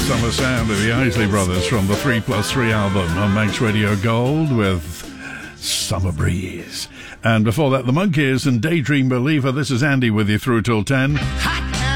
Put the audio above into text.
Summer sound of the Isley Brothers from the 3+3 album on Manx Radio Gold with Summer Breeze. And before that, the Monkees and Daydream Believer. This is Andy with you through till 10. Hot